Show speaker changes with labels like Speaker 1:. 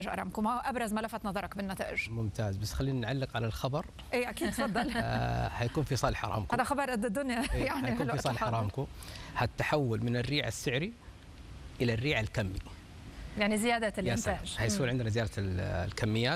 Speaker 1: ارامكو، ما هو ابرز ما لفت نظرك بالنتائج؟
Speaker 2: ممتاز، بس خلينا نعلق على الخبر.
Speaker 1: اي اكيد، تفضل.
Speaker 2: حيكون في صالح ارامكو،
Speaker 1: هذا خبر قد الدنيا. يعني
Speaker 2: حيكون في صالح ارامكو، حتحول من الريع السعري الى الريع الكمي،
Speaker 1: يعني زياده الانتاج.
Speaker 2: حيصير عندنا زياده الكميات.